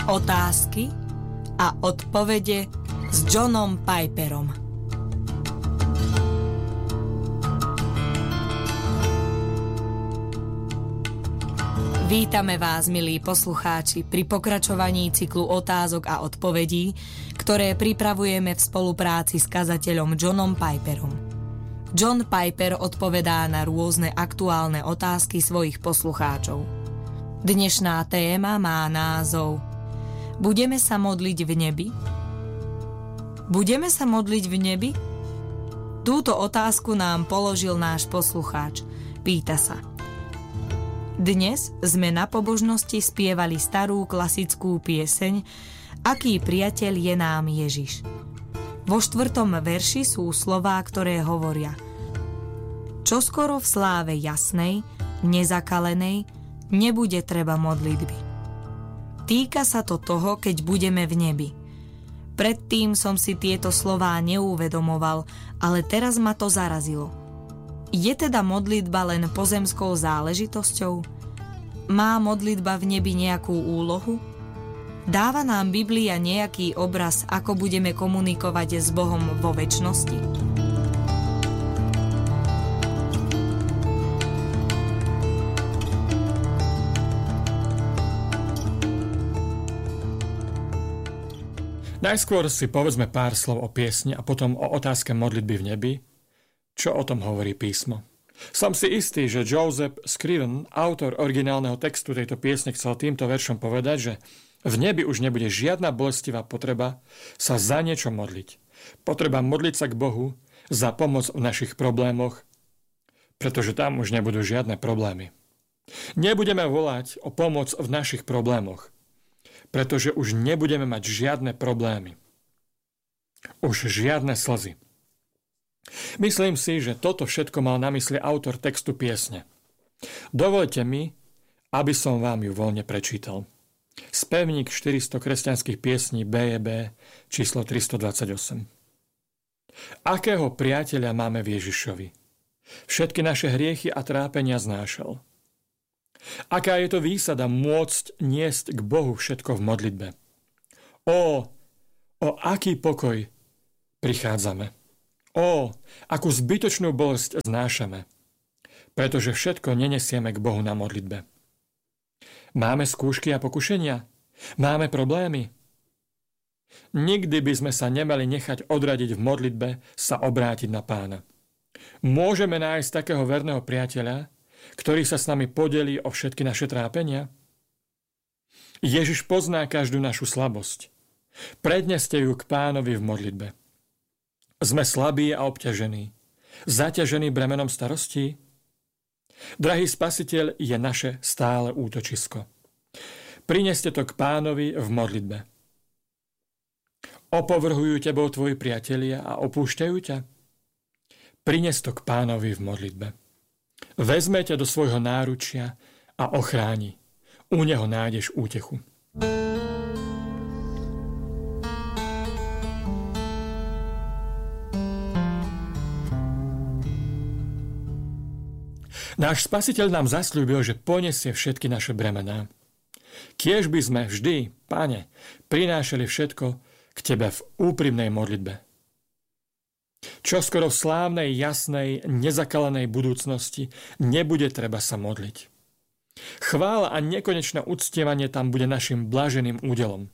Otázky a odpovede s Johnom Piperom. Vítame vás, milí poslucháči, pri pokračovaní cyklu otázok a odpovedí, ktoré pripravujeme v spolupráci s kazateľom Johnom Piperom. John Piper odpovedá na rôzne aktuálne otázky svojich poslucháčov. Dnešná téma má názov Budeme sa modliť v nebi? Budeme sa modliť v nebi? Túto otázku nám položil náš poslucháč. Pýta sa: Dnes sme na pobožnosti spievali starú klasickú pieseň Aký priateľ je nám Ježiš. Vo 4. verši sú slová, ktoré hovoria: Čoskoro v sláve jasnej, nezakalenej, nebude treba modlitby. Týka sa to toho, keď budeme v nebi. Predtým som si tieto slová neuvedomoval, ale teraz ma to zarazilo. Je teda modlitba len pozemskou záležitosťou? Má modlitba v nebi nejakú úlohu? Dáva nám Biblia nejaký obraz, ako budeme komunikovať s Bohom vo večnosti? Najskôr si povedzme pár slov o piesni a potom o otázke modlitby v nebi. Čo o tom hovorí písmo? Som si istý, že Joseph Scriven, autor originálneho textu tejto piesne, chcel týmto veršom povedať, že v nebi už nebude žiadna bolestivá potreba sa za niečo modliť. Potreba modliť sa k Bohu za pomoc v našich problémoch, pretože tam už nebudú žiadne problémy. Nebudeme volať o pomoc v našich problémoch, pretože už nebudeme mať žiadne problémy. Už žiadne slzy. Myslím si, že toto všetko mal na mysli autor textu piesne. Dovoľte mi, aby som vám ju voľne prečítal. Spevník 400 kresťanských piesní BEB číslo 328. Akého priateľa máme v Ježišovi? Všetky naše hriechy a trápenia znášal. Aká je to výsada môcť niesť k Bohu všetko v modlitbe. O aký pokoj prichádzame. Akú zbytočnú bolesť znášame. Pretože všetko nenesieme k Bohu na modlitbe. Máme skúšky a pokušenia? Máme problémy? Nikdy by sme sa nemali nechať odradiť v modlitbe sa obrátiť na Pána. Môžeme nájsť takého verného priateľa, ktorý sa s nami podelí o všetky naše trápenia? Ježiš pozná každú našu slabosť. Predneste ju k Pánovi v modlitbe. Sme slabí a obťažení, zaťažení bremenom starostí? Drahý Spasiteľ je naše stále útočisko. Prineste to k Pánovi v modlitbe. Opovrhujú tebou tvoji priatelia a opúšťajú ťa? Prines to k Pánovi v modlitbe. Vezme ťa do svojho náručia a ochráni. U neho nájdeš útechu. Náš Spasiteľ nám zasľúbil, že poniesie všetky naše bremená. Kiež by sme vždy, Pane, prinášali všetko k Tebe v úprimnej modlitbe. Čoskoro v slávnej, jasnej, nezakalenej budúcnosti nebude treba sa modliť. Chvála a nekonečné uctievanie tam bude našim blaženým údelom.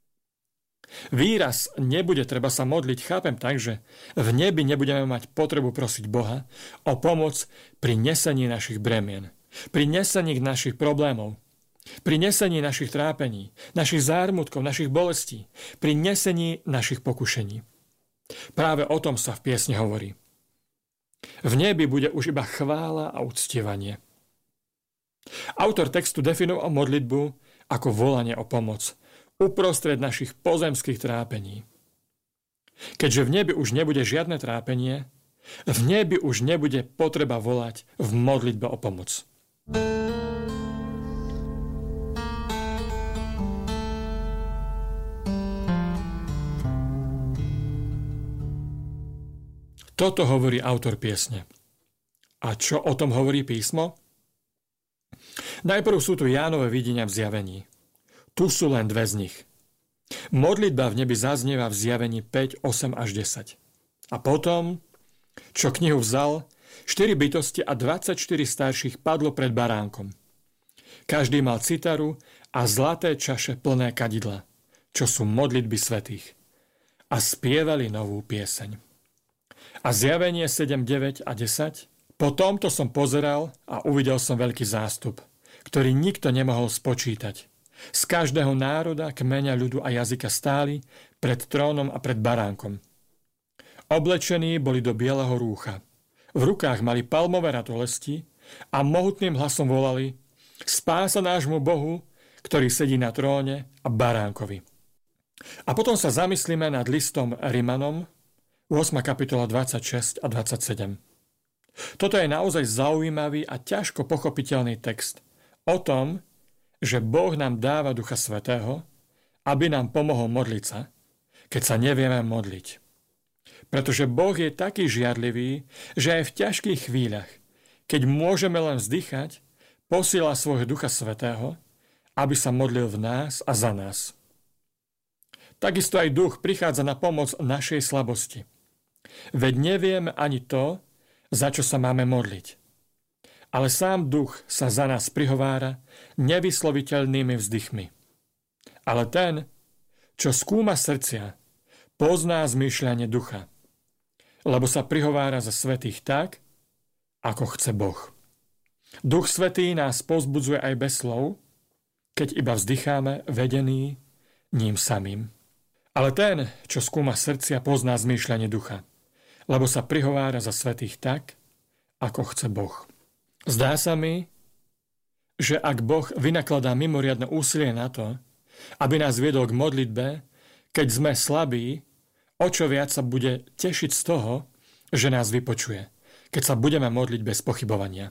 Výraz nebude treba sa modliť chápem tak, že v nebi nebudeme mať potrebu prosiť Boha o pomoc pri nesení našich bremien, pri nesení našich problémov, pri nesení našich trápení, našich zármutkov, našich bolestí, pri nesení našich pokušení. Práve o tom sa v piesni hovorí. V nebi bude už iba chvála a uctievanie. Autor textu definoval modlitbu ako volanie o pomoc uprostred našich pozemských trápení. Keďže v nebi už nebude žiadne trápenie, v nebi už nebude potreba volať v modlitbe o pomoc. Toto hovorí autor piesne. A čo o tom hovorí písmo? Najprv sú tu Jánove videnia v zjavení. Tu sú len dve z nich. Modlitba v nebi zaznieva v Zjavení 5, 8 až 10. A potom, čo knihu vzal, 4 bytosti a 24 starších padlo pred baránkom. Každý mal citaru a zlaté čaše plné kadidla, čo sú modlitby svätých. A spievali novú pieseň. A Zjavenie 7, 9 a 10. Po tomto som pozeral a uvidel som veľký zástup, ktorý nikto nemohol spočítať. Z každého národa, kmeňa, ľudu a jazyka stáli pred trónom a pred baránkom. Oblečení boli do bieleho rúcha. V rukách mali palmové ratolesti a mohutným hlasom volali: Spása nášmu Bohu, ktorý sedí na tróne, a baránkovi. A potom sa zamyslíme nad listom Rimanom, 8. kapitola 26 a 27. Toto je naozaj zaujímavý a ťažko pochopiteľný text o tom, že Boh nám dáva Ducha Svätého, aby nám pomohol modliť sa, keď sa nevieme modliť. Pretože Boh je taký žiarlivý, že aj v ťažkých chvíľach, keď môžeme len vzdychať, posiela svojho Ducha Svätého, aby sa modlil v nás a za nás. Takisto aj Duch prichádza na pomoc našej slabosti. Veď nevieme ani to, za čo sa máme modliť. Ale sám Duch sa za nás prihovára nevysloviteľnými vzdychmi. Ale ten, čo skúma srdcia, pozná zmýšľanie Ducha, lebo sa prihovára za svätých tak, ako chce Boh. Duch Svätý nás povzbudzuje aj bez slov, keď iba vzdycháme vedený ním samým. Ale ten, čo skúma srdcia, pozná zmýšľanie Ducha, lebo sa prihovára za svätých tak, ako chce Boh. Zdá sa mi, že ak Boh vynakladá mimoriadne úsilie na to, aby nás viedol k modlitbe, keď sme slabí, o čo viac sa bude tešiť z toho, že nás vypočuje, keď sa budeme modliť bez pochybovania.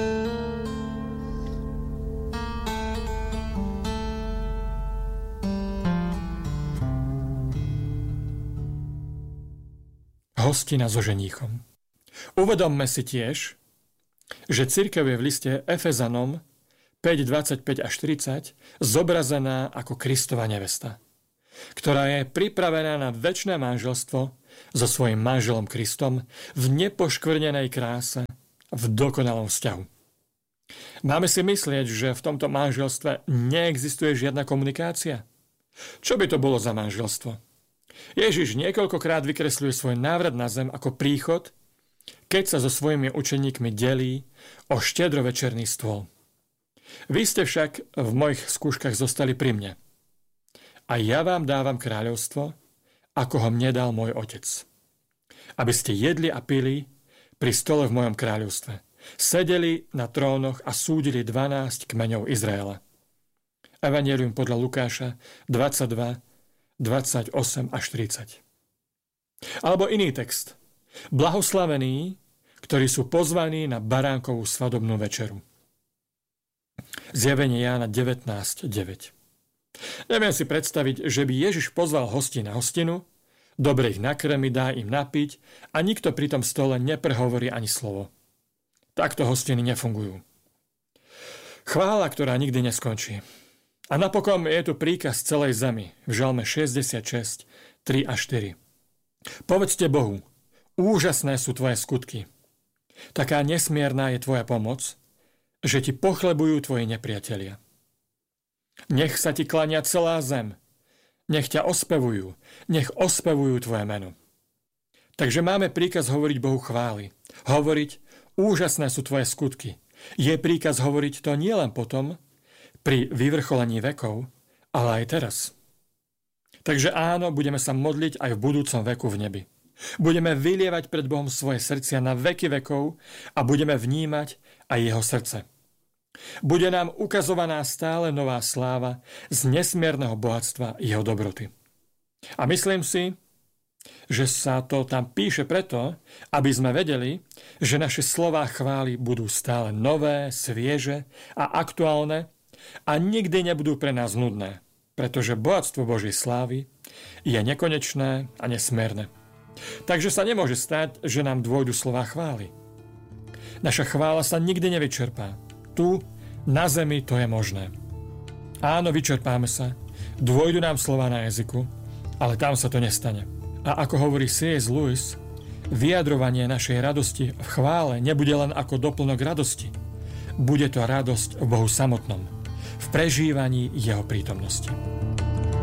Hostina so ženíchom. Uvedomme si tiež, že cirkev je v liste Efezanom 5, 25 až 40 zobrazená ako Kristova nevesta, ktorá je pripravená na večné manželstvo so svojím manželom Kristom v nepoškvrnenej kráse, v dokonalom vzťahu. Máme si myslieť, že v tomto manželstve neexistuje žiadna komunikácia? Čo by to bolo za manželstvo? Ježiš niekoľkokrát vykresľuje svoj návrat na zem ako príchod, keď sa so svojimi učeníkmi delí o štedrovečerný stôl. Vy ste však v mojich skúškach zostali pri mne. A ja vám dávam kráľovstvo, ako ho mne dal môj otec. Aby ste jedli a pili pri stole v mojom kráľovstve. Sedeli na trónoch a súdili 12 kmeňov Izraela. Evangelium podľa Lukáša 22, 28 až 30. Alebo iný text. Blahoslavení, ktorí sú pozvaní na baránkovú svadobnú večeru. Zjavenie Jána 19.9. Neviem si predstaviť, že by Ježiš pozval hostí na hostinu, dobre ich nakrmi, dá im napiť a nikto pri tom stole neprehovorí ani slovo. Takto hostiny nefungujú. Chvála, ktorá nikdy neskončí. A napokon je tu príkaz celej zemi v Žalme 66, 3 a 4. Povedzte Bohu, úžasné sú tvoje skutky. Taká nesmierna je tvoja pomoc, že ti pochlebujú tvoji nepriatelia. Nech sa ti klania celá zem. Nech ťa ospevujú. Nech ospevujú tvoje meno. Takže máme príkaz hovoriť Bohu chvály. Hovoriť, úžasné sú tvoje skutky. Je príkaz hovoriť to nielen potom, pri vyvrcholení vekov, ale aj teraz. Takže áno, budeme sa modliť aj v budúcom veku v nebi. Budeme vylievať pred Bohom svoje srdcia na veky vekov a budeme vnímať aj jeho srdce. Bude nám ukazovaná stále nová sláva z nesmierneho bohatstva jeho dobroty. A myslím si, že sa to tam píše preto, aby sme vedeli, že naše slová chvály budú stále nové, svieže a aktuálne a nikdy nebudú pre nás nudné, pretože bohatstvo Božej slávy je nekonečné a nesmierne. Takže sa nemôže stať, že nám dôjdu slová chvály. Naša chvála sa nikdy nevyčerpá. Tu, na zemi, to je možné. Áno, vyčerpáme sa, dôjdu nám slova na jazyku, ale tam sa to nestane. A ako hovorí C.S. Lewis, vyjadrovanie našej radosti v chvále nebude len ako doplnok radosti. Bude to radosť v Bohu samotnom, v prežívaní jeho prítomnosti.